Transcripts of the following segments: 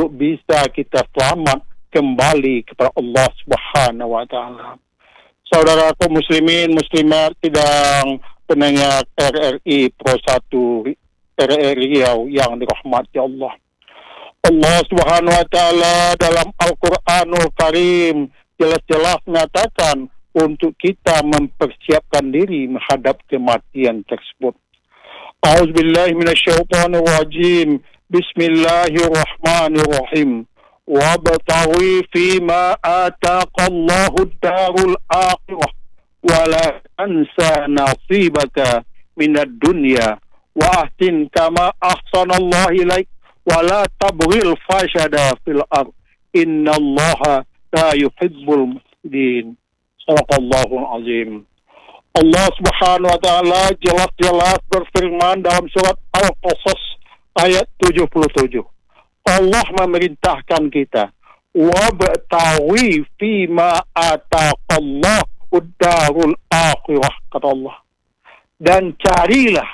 untuk bisa kita selamat kembali kepada Allah Subhanahu wa taala. Saudara kaum muslimin muslimat sidang pendengar RRI Pro 1 RRI Riau yang dirahmati Allah. Allah Subhanahu wa taala dalam Al-Qur'anul Karim jelas-jelas mengatakan untuk kita mempersiapkan diri menghadap kematian tersebut. A'udzubillahi minasyaitonir rajim. Bismillahirrahmanirrahim. Wabtaghi fima ataqallahu ad-darul akhirah wa la tansa nasibaka minad dunya wa ahsin kama ahsanallahu ilaik wa la tabghil fasada fil ard innallaha la yuhibbul mufsidin. Shadaqallahul azim. Allah Subhanahu wa taala jelas-jelas berfirman dalam surat Al-Qasas ayat 77. Allah memerintahkan kita, wabtaghi fima ataqallahu ad-darul akhirah, kata Allah. Dan carilah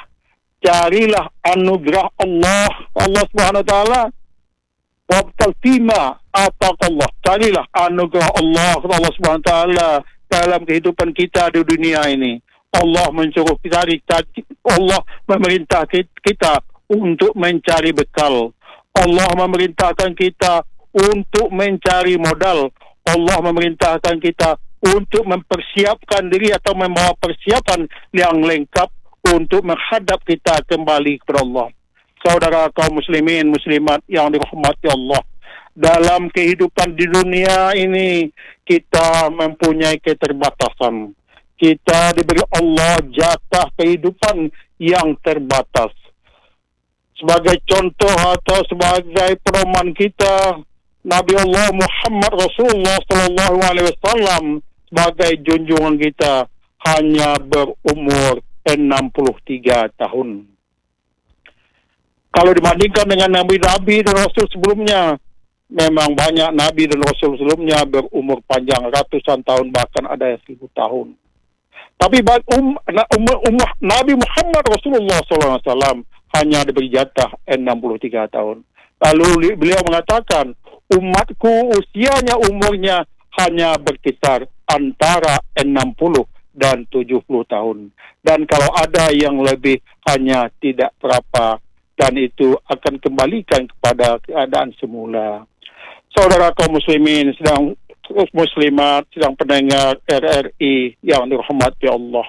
anugerah Allah Subhanahu wa taala. Wabtaghi fima ataqallah, carilah anugerah Allah Subhanahu wa taala dalam kehidupan kita di dunia ini. Allah mensuruh kita, Allah memerintah kita untuk mencari bekal. Allah memerintahkan kita untuk mencari modal. Allah memerintahkan kita untuk mempersiapkan diri atau membawa persiapan yang lengkap untuk menghadap kita kembali kepada Allah. Saudara kaum muslimin muslimat yang dirahmati Allah, dalam kehidupan di dunia ini kita mempunyai keterbatasan. Kita diberi Allah jatah kehidupan yang terbatas. Sebagai contoh atau sebagai pedoman kita, Nabi Allah Muhammad Rasulullah Sallallahu Alaihi Wasallam sebagai junjungan kita hanya berumur 63 tahun. Kalau dibandingkan dengan nabi-nabi dan rasul sebelumnya, memang banyak nabi dan rasul sebelumnya berumur panjang ratusan tahun, bahkan ada 1000 tahun. Tapi Nabi Muhammad Rasulullah SAW hanya diberi jatah 63 tahun. Lalu beliau mengatakan, umatku usianya umurnya hanya berkisar antara 60 dan 70 tahun. Dan kalau ada yang lebih hanya tidak berapa, dan itu akan kembalikan kepada keadaan semula. Saudara kaum muslimin, muslimat, sedang pendengar RRI yang dirahmati Allah.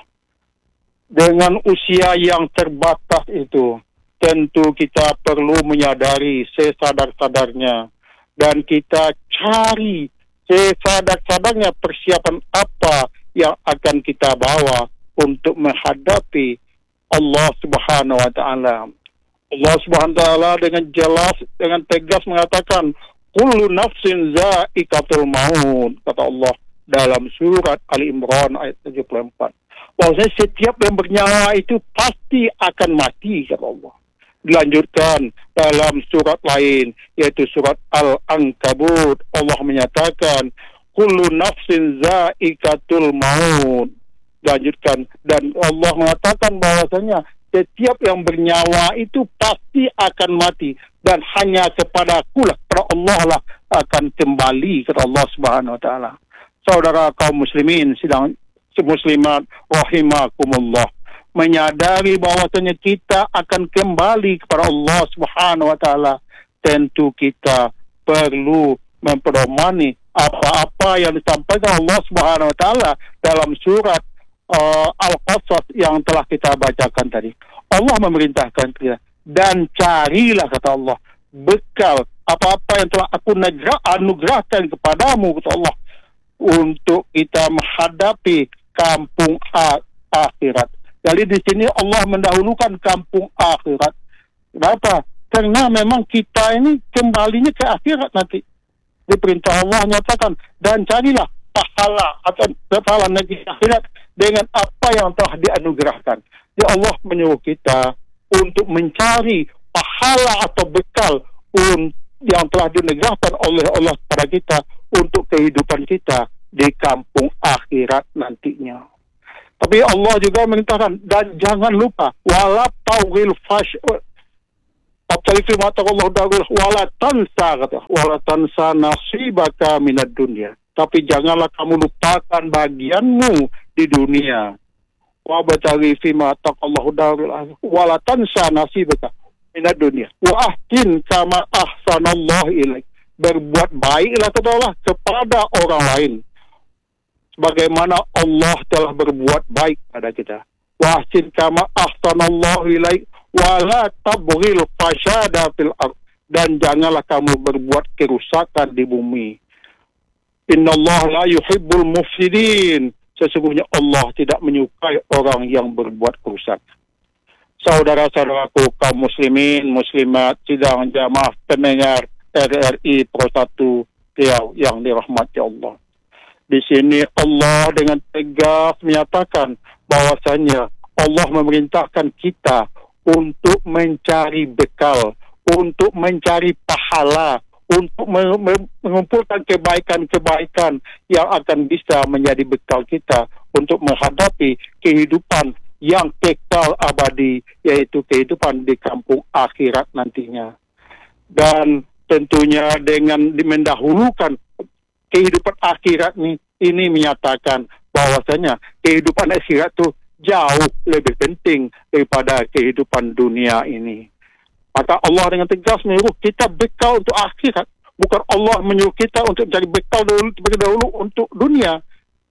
Dengan usia yang terbatas itu, tentu kita perlu menyadari sesadar-sadarnya. Dan kita cari sesadar-sadarnya persiapan apa yang akan kita bawa untuk menghadapi Allah Subhanahu wa ta'ala. Allah Subhanahu wa ta'ala dengan jelas, dengan tegas mengatakan, kullu nafsin za'iqatul maut, kata Allah dalam surat Ali Imran ayat 74. Bahwasanya setiap yang bernyawa itu pasti akan mati, kata Allah. Dilanjutkan dalam surat lain, yaitu surat Al-Ankabut, Allah menyatakan, kullu nafsin za'iqatul maut. Dilanjutkan, dan Allah mengatakan bahwasanya setiap yang bernyawa itu pasti akan mati, dan hanya kepada Akulah, kepada Allah lah akan kembali, kata Allah Subhanahu wa taala. Saudara kaum muslimin sidang muslimat rahimakumullah, menyadari bahwasanya kita akan kembali kepada Allah Subhanahu wa taala, tentu kita perlu mempedomani apa-apa yang disampaikan Allah Subhanahu wa taala dalam surat Al-Qasas yang telah kita bacakan tadi. Allah memerintahkan kita, dan carilah, kata Allah, bekal apa-apa yang telah aku anugerahkan kepadamu, kata Allah, untuk kita menghadapi kampung akhirat. Jadi di sini Allah mendahulukan kampung akhirat. Kenapa? Karena memang kita ini kembalinya ke akhirat nanti. Diperintah Allah nyatakan, dan carilah pahala atau pahala negeri akhirat dengan apa yang telah dianugerahkan. Ya, Allah menyuruh kita untuk mencari pahala atau bekal yang telah dianugerahkan oleh Allah kepada kita untuk kehidupan kita di kampung akhirat nantinya. Tapi Allah juga memerintahkan, dan jangan lupa wala tawil Apalagi firman Allah Ta'ala, wala tansa nasibaka minad dunia. Tapi janganlah kamu lupakan bagianmu di dunia. Wa batari firman Allah Ta'ala, wala tansa nasibaka minad dunia. Wa ahsin kama ahsanallahu ilaik. Berbuat baiklah kepada orang lain, sebagaimana Allah telah berbuat baik pada kita. Wa ahsin kama ahsanallahu ilaik wa la tabghil fasada fil ard. Dan janganlah kamu berbuat kerusakan di bumi. Innallaha la yuhibbul mufsidin. Sesungguhnya Allah tidak menyukai orang yang berbuat kerusakan. Saudara-saudaraku kaum muslimin, muslimat, sidang jamaah pendengar RRI Pro 1 Riau yang dirahmati Allah. Di sini Allah dengan tegas menyatakan bahwasanya Allah memerintahkan kita untuk mencari bekal, untuk mencari pahala, untuk mengumpulkan kebaikan-kebaikan yang akan bisa menjadi bekal kita untuk menghadapi kehidupan yang kekal abadi, yaitu kehidupan di kampung akhirat nantinya. Dan tentunya dengan mendahulukan kehidupan akhirat ini menyatakan bahwasanya kehidupan akhirat itu jauh lebih penting daripada kehidupan dunia ini. Maka Allah dengan tegas menyuruh kita bekal untuk akhirat. Bukan Allah menyuruh kita untuk cari bekal dahulu untuk dunia.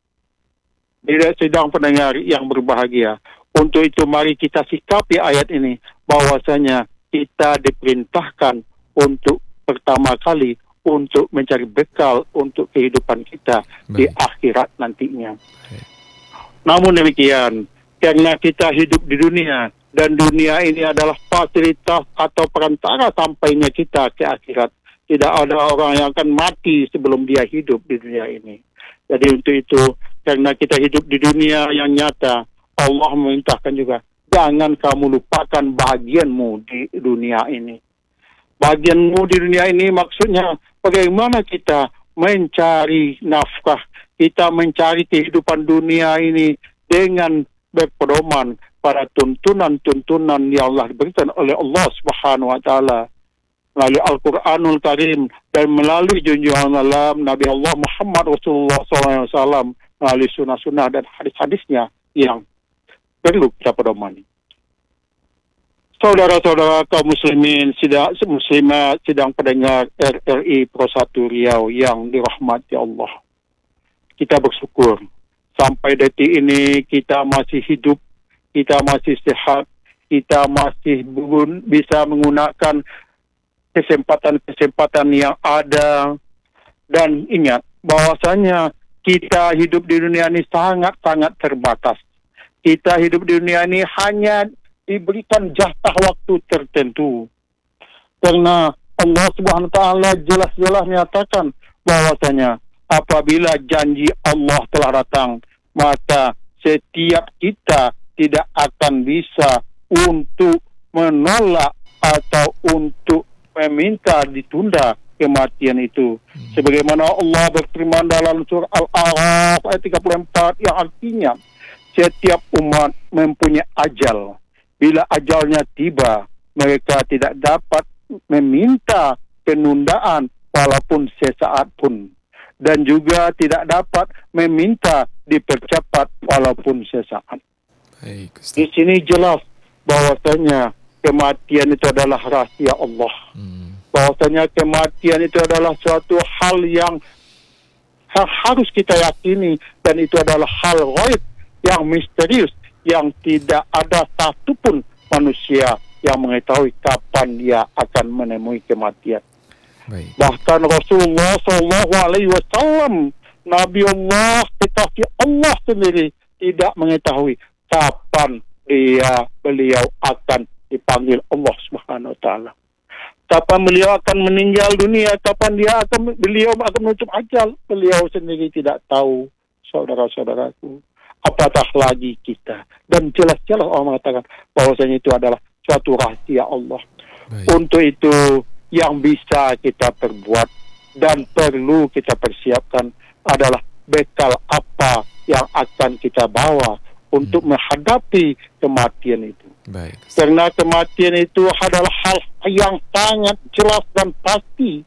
Tidak sedang pendengar yang berbahagia. Untuk itu mari kita sikapi ayat ini. Bahwasanya kita diperintahkan untuk pertama kali untuk mencari bekal untuk kehidupan kita di akhirat nantinya. Namun demikian, karena kita hidup di dunia, dan dunia ini adalah fasilitas atau perantara sampainya kita ke akhirat. Tidak ada orang yang akan mati sebelum dia hidup di dunia ini. Jadi untuk itu, karena kita hidup di dunia yang nyata, Allah memerintahkan juga, jangan kamu lupakan bagianmu di dunia ini. Bagianmu di dunia ini maksudnya bagaimana kita mencari nafkah, kita mencari kehidupan dunia ini dengan berpedoman pada tuntunan-tuntunan yang Allah diberikan oleh Allah Subhanahu wa taala melalui Al-Qur'anul Karim dan melalui junjungan alam Nabi Allah Muhammad Rasulullah SAW melalui sunnah-sunnah dan hadis-hadisnya yang perlu kita pedomani. Saudara-saudara kaum muslimin, muslimat, sidang pendengar RRI Pro 1 Riau yang dirahmati Allah. Kita bersyukur sampai detik ini kita masih hidup, kita masih sehat, kita masih bisa menggunakan kesempatan-kesempatan yang ada. Dan ingat bahwasanya kita hidup di dunia ini sangat-sangat terbatas. Kita hidup di dunia ini hanya diberikan jatah waktu tertentu. Karena Allah Subhanahu wa taala jelas-jelas menyatakan bahwasanya apabila janji Allah telah datang, maka setiap kita tidak akan bisa untuk menolak atau untuk meminta ditunda kematian itu. Sebagaimana Allah berfirman dalam surah Al-A'raf ayat 34 yang artinya setiap umat mempunyai ajal. Bila ajalnya tiba, mereka tidak dapat meminta penundaan walaupun sesaat pun. Dan juga tidak dapat meminta dipercepat walaupun sesaat. Baik, Ustaz. Di sini jelas bahwasanya kematian itu adalah rahasia Allah. Bahwasanya kematian itu adalah suatu hal yang harus kita yakini, dan itu adalah hal ghaib yang misterius, yang tidak ada satupun manusia yang mengetahui kapan dia akan menemui kematian. Baik. Bahkan Rasulullah SAW, Nabi Allah, kekasih Allah sendiri, tidak mengetahui kapan beliau akan dipanggil Allah Subhanahu wa taala. Kapan beliau akan meninggal dunia, kapan beliau akan menutup ajal, beliau sendiri tidak tahu, saudara-saudaraku. Apatah lagi kita. Dan jelas-jelas Allah mengatakan bahwasanya itu adalah suatu rahasia Allah. Baik. Untuk itu yang bisa kita perbuat dan perlu kita persiapkan adalah bekal apa yang akan kita bawa untuk menghadapi kematian itu. Baik. Karena kematian itu adalah hal yang sangat jelas dan pasti.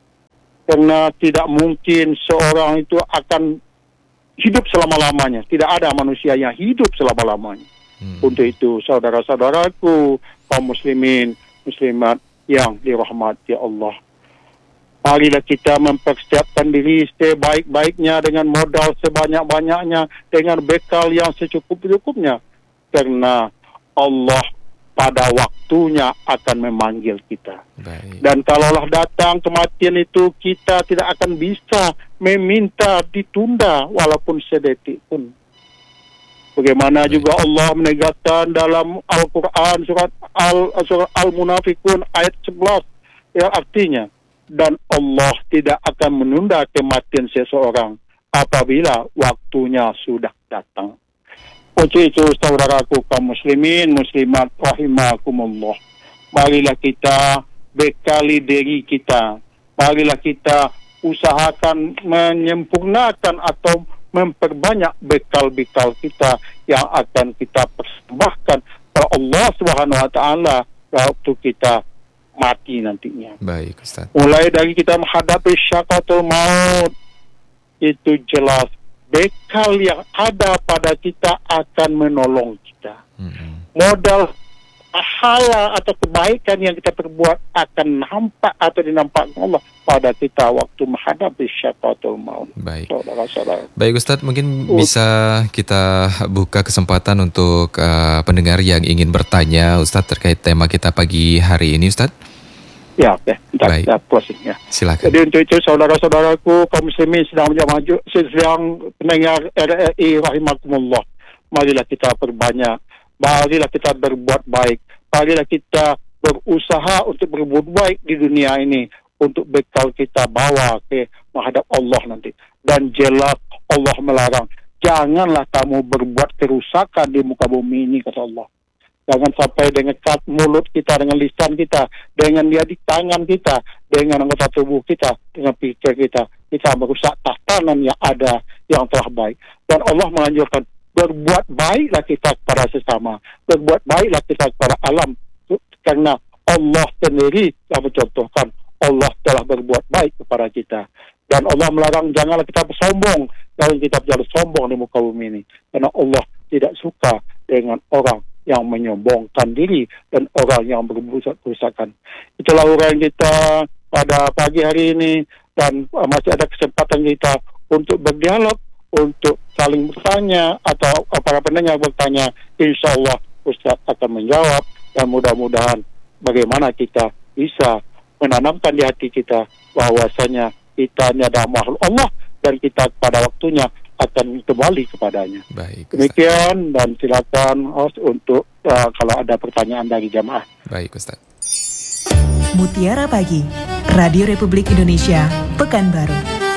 Karena tidak mungkin seorang itu akan hidup selama-lamanya. Tidak ada manusia yang hidup selama-lamanya. Untuk itu, saudara-saudaraku, kaum muslimin, muslimat yang dirahmati Allah, marilah kita mempersiapkan diri sebaik-baiknya dengan modal sebanyak-banyaknya, dengan bekal yang secukup-cukupnya. Karena Allah pada waktunya akan memanggil kita. Baik. Dan kalaulah datang kematian itu, kita tidak akan bisa meminta ditunda walaupun sedetik pun. Bagaimana juga Allah menegaskan dalam Al-Quran surat Al-Munafikun ayat 11, yang artinya, dan Allah tidak akan menunda kematian seseorang apabila waktunya sudah datang. Untuk itu, saudaraku kaum muslimin, muslimat rahimakumullah, marilah kita bekali diri kita, marilah kita usahakan menyempurnakan atau memperbanyak bekal-bekal kita yang akan kita persembahkan kepada Allah Subhanahu wa taala waktu kita mati nantinya. Baik, Ustaz. Mulai dari kita menghadapi syakaratul maut, itu jelas bekal yang ada pada kita akan menolong kita. Modal pahala atau kebaikan yang kita perbuat akan nampak atau dinampakkan Allah pada kita waktu menghadapi syakaratul maut. Baik. Saudara-saudara. Baik, Ustadz, mungkin bisa kita buka kesempatan untuk pendengar yang ingin bertanya, Ustadz, terkait tema kita pagi hari ini, Ustadz. Ya, oke. Baik. Kita closing ya. Silakan. Jadi untuk itu, saudara-saudaraku, kaum muslimin sedang pendengar RRI rahimakumullah, marilah kita perbanyak, marilah kita berbuat baik, marilah kita berusaha untuk berbuat baik di dunia ini, untuk bekal kita bawa ke menghadap Allah nanti. Dan jelas Allah melarang, janganlah kamu berbuat kerusakan di muka bumi ini, kata Allah. Jangan sampai dengan mulut kita, dengan lisan kita, dengan di tangan kita, dengan anggota tubuh kita, dengan pikir kita merusak tatanan yang ada yang telah baik. Dan Allah menganjurkan, berbuat baiklah kita kepada sesama, berbuat baiklah kita kepada alam, karena Allah sendiri yang mencontohkan, Allah telah berbuat baik kepada kita. Dan Allah melarang, janganlah kita bersombong, jangan kita berjalan sombong di muka bumi ini, karena Allah tidak suka dengan orang yang menyombongkan diri dan orang yang berbuat kerusakan. Itulah uraian kita pada pagi hari ini, dan masih ada kesempatan kita untuk berdialog, untuk saling bertanya, atau para pendengar bertanya. Insya Allah Ustaz akan menjawab, dan mudah-mudahan bagaimana kita bisa menanamkan di hati kita bahwasanya kita ini adalah makhluk Allah, dan kita pada waktunya akan kembali kepadanya. Baik, Ustaz. Demikian, dan silakan host untuk kalau ada pertanyaan dari jamaah. Baik, Ustaz. Mutiara Pagi, Radio Republik Indonesia, Pekanbaru.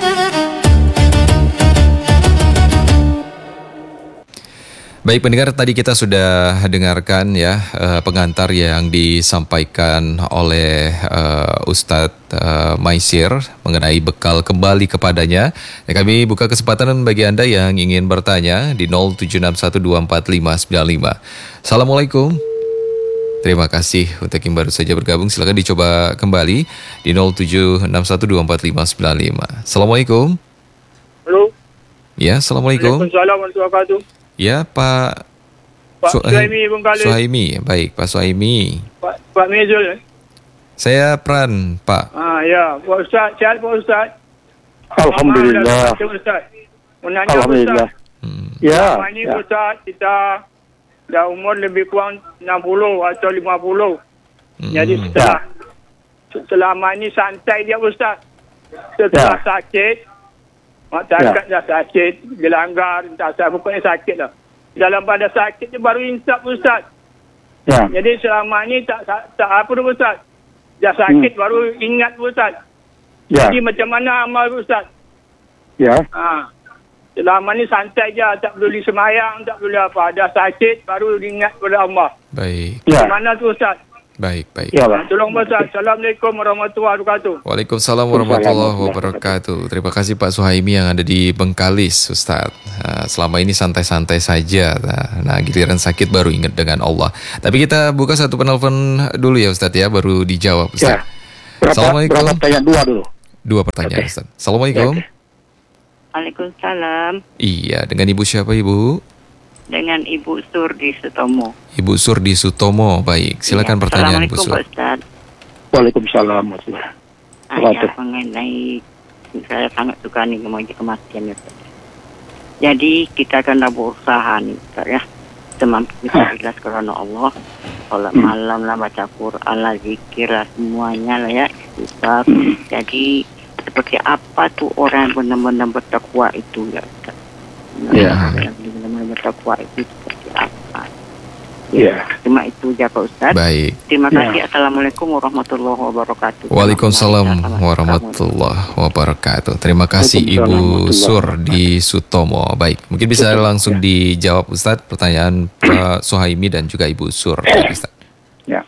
Baik pendengar, tadi kita sudah dengarkan ya pengantar yang disampaikan oleh Ustadz Maisir mengenai bekal kembali kepadanya. Ya, kami buka kesempatan bagi Anda yang ingin bertanya di 0761245595. Assalamualaikum. Terima kasih untuk yang baru saja bergabung. Silakan dicoba kembali di 0761245595. Assalamualaikum. Halo. Ya, assalamualaikum. Waalaikumsalam warahmatullahi wabarakatuh. Ya, Pak Suhaimi Bengkali. Suhaimi, baik Pak Suhaimi. Pak Mezul. Saya Pran, Pak. Ya, Pak Ustaz, sihat Pak Ustaz. Alhamdulillah. Ustaz. Menanya Alhamdulillah. Ustaz. Ya. Ini Ustaz, kita dah umur lebih kurang 60 atau 50. Jadi setelah ini santai dia Ustaz. Setelah sakit, masyarakat dah sakit, gelanggar, tak saya pokoknya sakit lah. Dalam pada sakit dia baru insaf Ustaz. Ya. Jadi selama ni tak apa tu Ustaz. Dah sakit baru ingat Ustaz. Ya. Jadi macam mana amal Ustaz? Ya. Selama ni santai je, tak perlu semayang, tak perlu apa. Dah sakit baru ingat kepada Allah. Baik. Ya. Macam mana tu Ustaz? Baik. Ya, Pak. Tolong Ustaz. Assalamualaikum warahmatullahi wabarakatuh. Waalaikumsalam warahmatullahi wabarakatuh. Terima kasih Pak Suhaimi yang ada di Bengkalis, Ustaz. Selama ini santai-santai saja. Nah, giliran sakit baru ingat dengan Allah. Tapi kita buka satu penelpon dulu ya Ustaz ya, baru dijawab Ustaz. Ya. Assalamualaikum. Berapa pertanyaan? Dua dulu. 2 pertanyaan Ustaz. Assalamualaikum. Waalaikumsalam. Iya, dengan Ibu siapa Ibu? Dengan Ibu Sur di Sutomo. Ibu Sur di Sutomo. Baik, silakan pertanyaan Bu Sur. Assalamualaikum Pak Ustaz. Waalaikumsalam. Saya mengenai, saya sangat suka nih mengenai kematian ya Ustaz. Jadi kita kena berusaha nih Ustaz ya. Semampu kita ikhlas karena Allah. Sholat malam lah, baca Quran lah, zikir lah, semuanya lah ya. Ustaz. Jadi seperti apa tuh orang yang benar-benar bertakwa itu ya Ustaz? Benar-benar bertakwa itu seperti apa? Ya, cuma itu aja Pak Ustaz. Baik. Terima kasih. Assalamualaikum warahmatullahi wabarakatuh. Waalaikumsalam warahmatullahi wabarakatuh. Terima kasih Ibu Sur di Sutomo. Baik, mungkin bisa langsung dijawab Ustaz pertanyaan Pak Suhaimi dan juga Ibu Sur. Ustaz. Ya.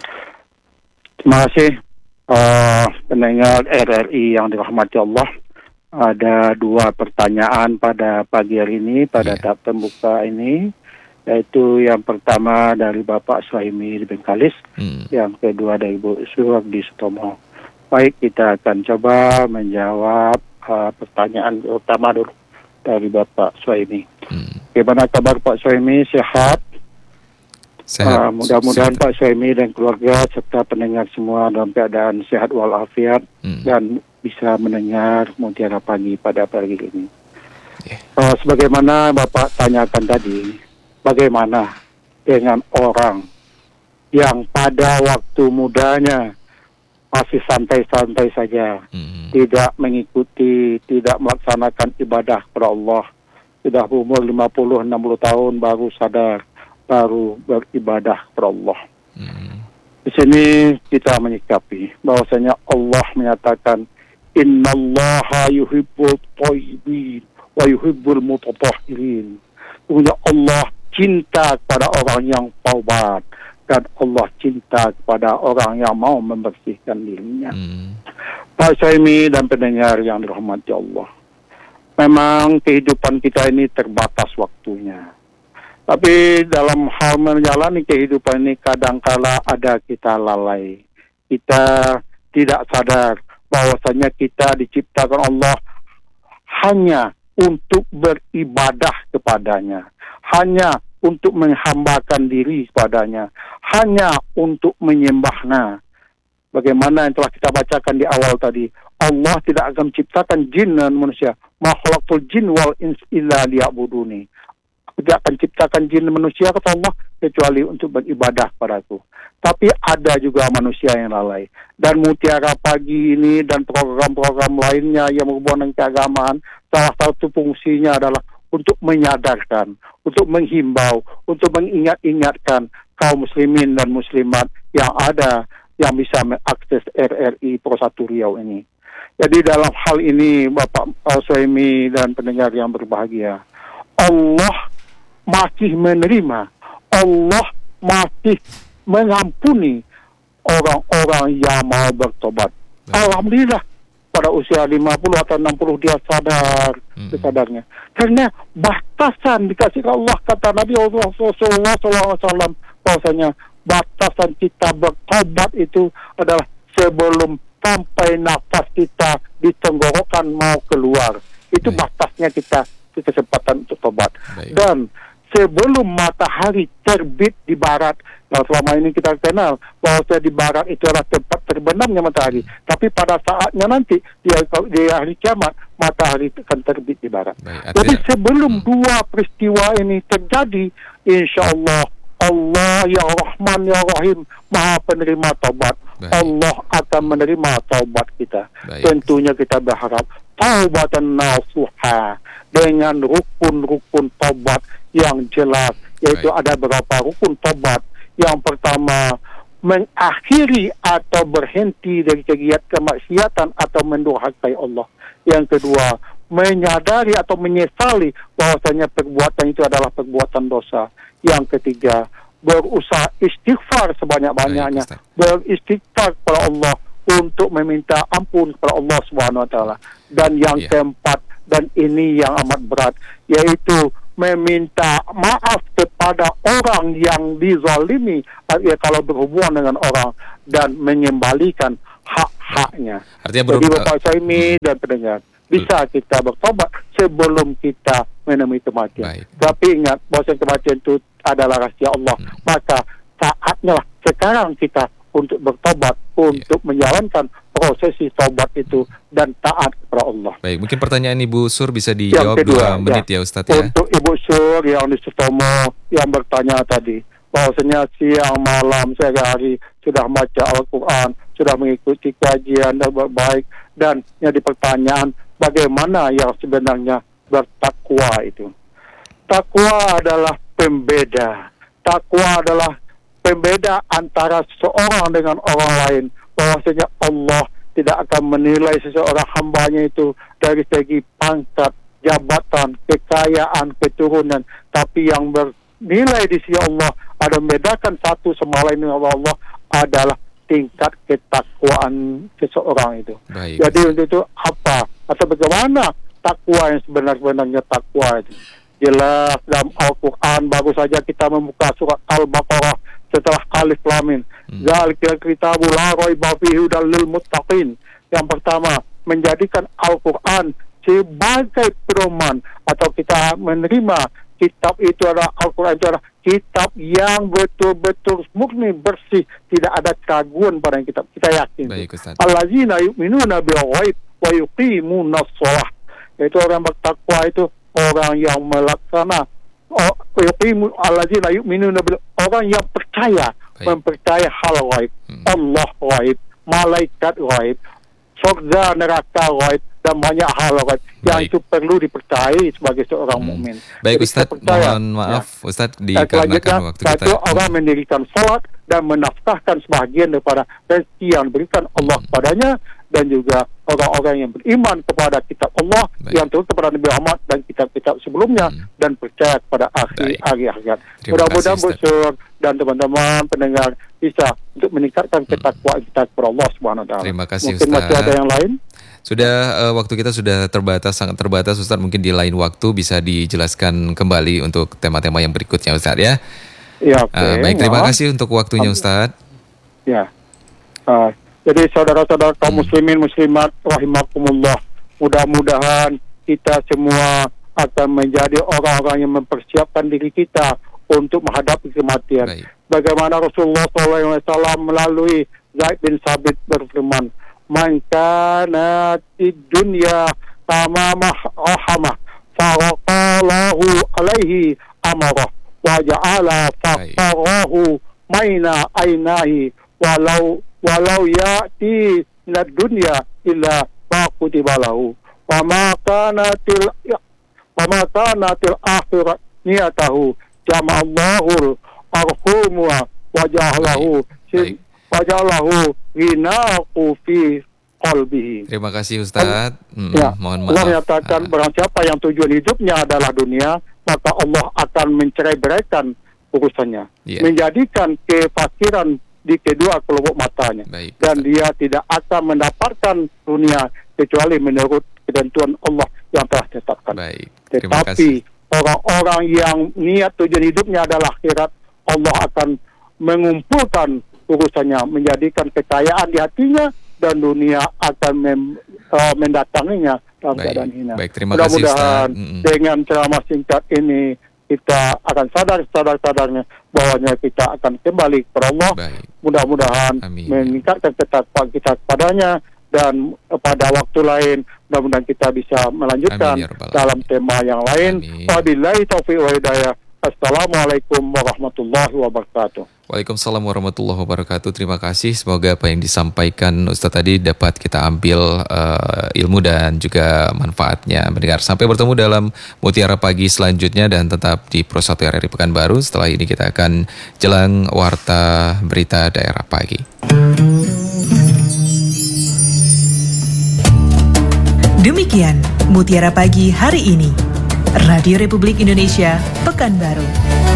Terima kasih pendengar RRI yang dirahmati Allah. Ada 2 pertanyaan pada pagi hari ini, pada tahap pembuka ini, yaitu yang pertama dari Bapak Suhaimi di Bengkalis, yang kedua dari Ibu Sur di Sutomo. Baik, kita akan coba menjawab pertanyaan utama dulu dari Bapak Suhaimi. Bagaimana kabar Pak Suhaimi? Sehat? Sehat. Mudah-mudahan Pak Suhaimi dan keluarga serta pendengar semua dalam keadaan sehat walafiat dan bisa mendengar Mutiara Pagi pada pagi ini. Sebagaimana Bapak tanyakan tadi, bagaimana dengan orang yang pada waktu mudanya masih santai-santai saja, tidak mengikuti, tidak melaksanakan ibadah kepada Allah, sudah berumur 50-60 tahun baru sadar, baru beribadah kepada Allah. Di sini kita menyikapi bahwasanya Allah menyatakan innallaha yuhibbul thayyibin wa yuhibbul mutatahhirin. Sesungguhnya Allah cinta kepada orang yang taubat dan Allah cinta kepada orang yang mau membersihkan dirinya. Pak Suhaimi dan pendengar yang dirahmati Allah, memang kehidupan kita ini terbatas waktunya. Tapi dalam hal menjalani kehidupan ini kadangkala ada kita lalai. Kita tidak sadar bahwasanya kita diciptakan Allah hanya untuk beribadah kepadanya, hanya untuk menghambakan diri kepadanya, hanya untuk menyembahnya. Bagaimana yang telah kita bacakan di awal tadi, Allah tidak akan menciptakan jin dan manusia. Ma khalaqtul jin wal ins illa liya'buduni. Aku tidak akan ciptakan jin dan manusia, kata Allah, kecuali untuk beribadah padaku. Tapi ada juga manusia yang lalai. Dan Mutiara Pagi ini dan program-program lainnya yang berhubungan dengan keagamaan, salah satu fungsinya adalah untuk menyadarkan, untuk menghimbau, untuk mengingat-ingatkan kaum muslimin dan muslimat yang ada, yang bisa mengakses RRI Pro 1 Riau ini. Jadi dalam hal ini, Bapak Suhaimi dan pendengar yang berbahagia, Allah masih menerima, Allah masih mengampuni orang-orang yang mau bertobat. Alhamdulillah, pada usia 50 atau 60 dia sadar, kesadarnya. Karena batasan dikasih Allah, kata Nabi Rasulullah SAW, bahwasanya batasan kita bertobat itu adalah sebelum sampai nafas kita di tenggorokan mau keluar. Itu batasnya kita kesempatan untuk tobat. Dan sebelum matahari terbit di barat, nah selama ini kita kenal bahwa di barat itu adalah tempat terbenamnya matahari. Tapi pada saatnya nanti di hari kiamat matahari akan terbit di barat. Jadi sebelum dua peristiwa ini terjadi, insya Allah Allah ya Rahman ya Rahim, Maha penerima taubat. Allah akan menerima taubat kita. Tentunya kita berharap taubatan nasuha dengan rukun-rukun taubat yang jelas, yaitu ada beberapa rukun taubat. Yang pertama, mengakhiri atau berhenti dari kegiatan kemaksiatan atau mendurhakai Allah. Yang kedua, menyadari atau menyesali bahwasanya perbuatan itu adalah perbuatan dosa. Yang ketiga, berusaha istighfar sebanyak-banyaknya, Baik, Ustaz. beristighfar kepada Allah untuk meminta ampun kepada Allah Subhanahu wa taala. Dan yang keempat, dan ini yang amat berat, yaitu meminta maaf kepada orang yang dizalimi kalau berhubungan dengan orang, dan mengembalikan hak-haknya. Artinya Jadi Bapak Saimi dan pendengar, bisa kita bertobat sebelum kita menemui kematian. Baik. Tapi ingat, bahwa kematian itu adalah rahasia Allah. Maka saatnya lah sekarang kita untuk bertobat, untuk menjalankan prosesi tobat itu dan taat kepada Allah. Baik, mungkin pertanyaan Ibu Sur bisa dijawab kedua, 2 menit ya Ustadz ya. Untuk Ibu Sur yang di Sutomo yang bertanya tadi, bahwasanya siang malam sehari sudah baca Al-Quran, sudah mengikuti kajian dan baik, dan yang di pertanyaan bagaimana yang sebenarnya bertakwa itu. Takwa adalah pembeda. Takwa adalah pembeda antara seseorang dengan orang lain. Bahwasanya Allah tidak akan menilai seseorang hambanya itu dari segi pangkat, jabatan, kekayaan, keturunan, tapi yang bernilai di sisi Allah ada membedakan satu sama lain dengan Allah adalah tingkat ketakwaan seseorang itu. Baik. Jadi untuk itu apa atau bagaimana takwa yang sebenarnya takwa itu? Jelas dalam Al-Quran, baru saja kita membuka surat Al-Baqarah setelah Alif Lam Mim. Zalikal kitabu la raiba fihi hudal lil muttaqin. Yang pertama, menjadikan Al-Quran sebagai pedoman, atau kita menerima kitab itu adalah Al-Quran itu adalah kitab yang betul-betul murni, bersih, tidak ada keraguan pada kitab. Kita yakin. Baik, Ustaz. Allazina yu'minuna bil ghaib wa yuqimunas shalah. Itu orang bertakwa itu orang yang melaksana allazina yu'minuna bil, orang yang percaya, mempercayai hal ghaib, Allah ghaib, malaikat ghaib, surga neraka ghaib, dan banyak hal ghaib yang itu perlu dipercayai sebagai seorang mukmin. Baik Ustaz, mohon maaf Ustaz dikarenakan waktu kita. Satu orang mendirikan salat dan menafkahkan sebahagian daripada rezeki yang diberikan Allah padanya, dan juga orang-orang yang beriman kepada kitab Allah, yang turun kepada Nabi Muhammad dan kitab-kitab sebelumnya, dan percaya kepada akhir akhirat. Mudah-mudahan Bosur dan teman-teman pendengar bisa untuk meningkatkan ketakwaan kita kepada Allah Subhanahu wa taala. Terima kasih Mungkin Ustaz. masih ada yang lain? Sudah waktu kita sudah terbatas, sangat terbatas Ustaz. Mungkin di lain waktu bisa dijelaskan kembali untuk tema-tema yang berikutnya Ustaz ya. Ya, okay. Baik, terima kasih untuk waktunya Ustaz. Ya. Jadi saudara-saudara kaum muslimin muslimat rahimakumullah, mudah-mudahan kita semua akan menjadi orang-orang yang mempersiapkan diri kita untuk menghadapi kematian. Baik. Bagaimana Rasulullah SAW melalui Zaid bin Sabit berfirman, "Man kana fid dunya tamamah rahamah, faraqalahu alaihi amarah, wa ja'ala faqarahu maina ainahi, walau ya'ti minad dunya illa ma kutiba lahu, wa ma kanatil akhirat niyatahu, jama'allahu arhumwa waja'alahu ghinahu fi qalbihi." Terima kasih Ustaz. Mohon maaf. Allah menyatakan barang siapa yang tujuan hidupnya adalah dunia, maka Allah akan mencerai-beraikan urusannya, menjadikan kefakiran di kedua kelompok matanya. Baik, dan dia tidak akan mendapatkan dunia kecuali menurut ketentuan Allah yang telah ditetapkan. Baik, tetapi orang-orang yang niat tujuan hidupnya adalah akhirat, Allah akan mengumpulkan urusannya, menjadikan kekayaan di hatinya, dan dunia akan mendatanginya dalam keadaan hina. Baik, terima kasih Ustaz. Dengan ceramah singkat ini kita akan sadar-sadarnya bahwanya kita akan kembali kepada Allah. Baik. Mudah-mudahan meningkatkan ketakwaan kita kepadanya, dan pada waktu lain mudah-mudahan kita bisa melanjutkan dalam tema yang lain. Wabillahi taufiq wa hidayah. Assalamualaikum warahmatullahi wabarakatuh. Waalaikumsalam warahmatullahi wabarakatuh. Terima kasih. Semoga apa yang disampaikan Ustaz tadi dapat kita ambil ilmu dan juga manfaatnya. Mendengar, sampai bertemu dalam Mutiara Pagi selanjutnya, dan tetap di Pro 1 RRI Pekanbaru. Setelah ini kita akan jelang Warta Berita Daerah Pagi. Demikian Mutiara Pagi hari ini. Radio Republik Indonesia Pekanbaru.